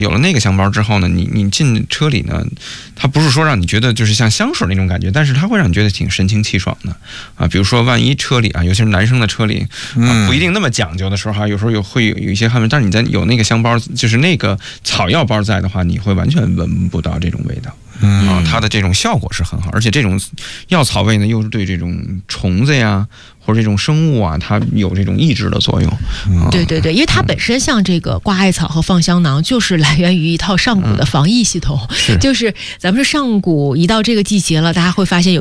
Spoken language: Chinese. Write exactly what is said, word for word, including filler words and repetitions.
有了那个香包之后呢，你你进车里呢，它不是说让你觉得就是像香水那种感觉，但是它会让你觉得挺神清气爽的啊。比如说，万一车里啊，尤其是男生的车里啊，不一定那么讲究的时候哈、啊，有时候有会有有一些汗味，但是你在有那个香包，就是那个草药包在的话，你会完全闻不到这种味道。嗯啊，它的这种效果是很好，而且这种药草味呢，又是对这种虫子呀或者这种生物啊，它有这种抑制的作用。 嗯、对对对，因为它本身像这个挂艾草和放香囊，就是来源于一套上古的防疫系统。嗯、是，就是咱们说上古一到这个季节了，大家会发现有